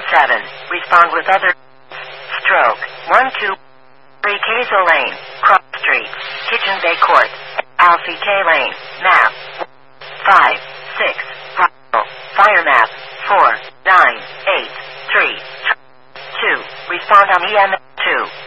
7. Respond with other. Stroke. 1 2 3 Kazo Lane. Cross Street. Kitchen Bay Court. Alfie K Lane. Map. 5 6 Bravo. Fire map. 4 9 8 3 2. Respond on EM2.